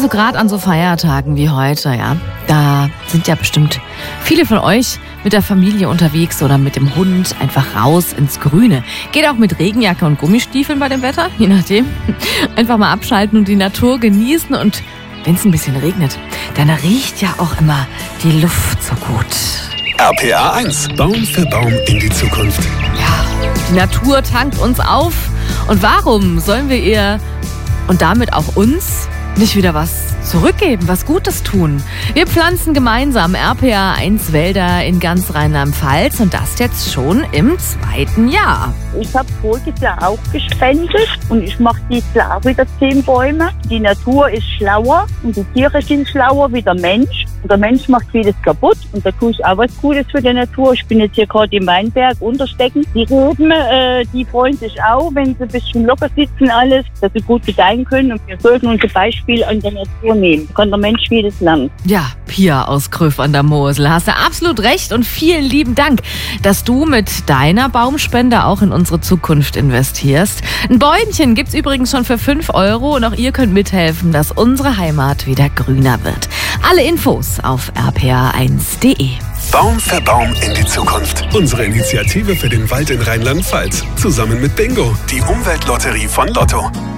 Also gerade an so Feiertagen wie heute, ja, da sind ja bestimmt viele von euch mit der Familie unterwegs oder mit dem Hund einfach raus ins Grüne. Geht auch mit Regenjacke und Gummistiefeln bei dem Wetter, je nachdem. Einfach mal abschalten und die Natur genießen, und wenn es ein bisschen regnet, dann riecht ja auch immer die Luft so gut. RPA 1, Baum für Baum in die Zukunft. Ja, die Natur tankt uns auf. Und warum sollen wir ihr und damit auch uns nicht wieder was zurückgeben, was Gutes tun? Wir pflanzen gemeinsam RPA 1 Wälder in ganz Rheinland-Pfalz, und das jetzt schon im 2. Jahr. Ich habe voriges Jahr auch gespendet und ich mache dieses Jahr auch wieder 10 Bäume. Die Natur ist schlauer und die Tiere sind schlauer wie der Mensch. Und der Mensch macht vieles kaputt, und da tue ich auch was Gutes für die Natur. Ich bin jetzt hier gerade im Weinberg unterstecken. Die Reben, die freuen sich auch, wenn sie ein bisschen locker sitzen alles, dass sie gut gedeihen können. Und wir sollten unser Beispiel an der Natur nehmen. Da kann der Mensch vieles lernen. Ja, Pia aus Kröv an der Mosel, hast du absolut recht, und vielen lieben Dank, dass du mit deiner Baumspende auch in unsere Zukunft investierst. Ein Bäumchen gibt's übrigens schon für 5 €, und auch ihr könnt mithelfen, dass unsere Heimat wieder grüner wird. Alle Infos auf rpa1.de. Baum für Baum in die Zukunft. Unsere Initiative für den Wald in Rheinland-Pfalz. Zusammen mit Bingo, die Umweltlotterie von Lotto.